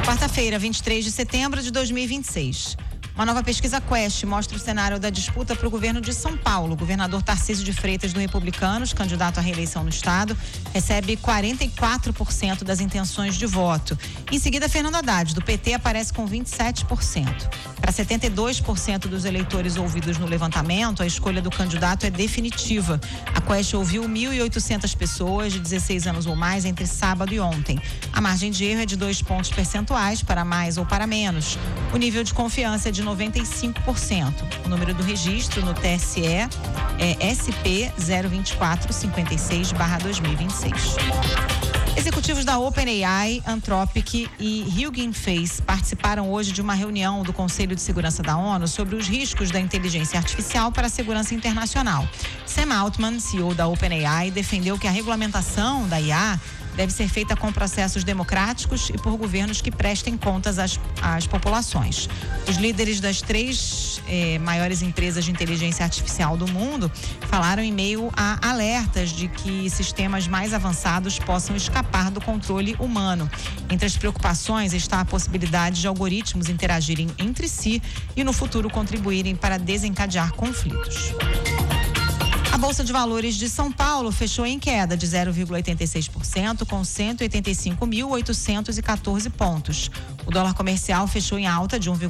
Quarta-feira, 23 de setembro de 2026. Uma nova pesquisa Quest mostra o cenário da disputa para o governo de São Paulo. O governador Tarcísio de Freitas, do Republicanos, candidato à reeleição no estado, recebe 44% das intenções de voto. Em seguida, Fernando Haddad, do PT, aparece com 27%. Para 72% dos eleitores ouvidos no levantamento, a escolha do candidato é definitiva. A Quest ouviu 1.800 pessoas de 16 anos ou mais entre sábado e ontem. A margem de erro é de 2 pontos percentuais para mais ou para menos. O nível de confiança é de 95%. O número do registro no TSE é SP 02456/2026. Executivos da OpenAI, Anthropic e Hugging Face participaram hoje de uma reunião do Conselho de Segurança da ONU sobre os riscos da inteligência artificial para a segurança internacional. Sam Altman, CEO da OpenAI, defendeu que a regulamentação da IA deve ser feita com processos democráticos e por governos que prestem contas às populações. Os líderes das 3 maiores empresas de inteligência artificial do mundo falaram em meio a alertas de que sistemas mais avançados possam escapar do controle humano. Entre as preocupações está a possibilidade de algoritmos interagirem entre si e no futuro contribuírem para desencadear conflitos. A Bolsa de Valores de São Paulo fechou em queda de 0,86%, com 185.814 pontos. O dólar comercial fechou em alta de 1,5%.